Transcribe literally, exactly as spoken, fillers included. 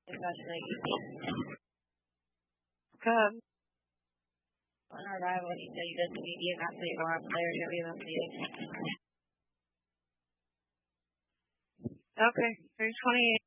especially Good. on arrival. He said he doesn't need an athlete or a player to be able to. Okay, three twenty-eight.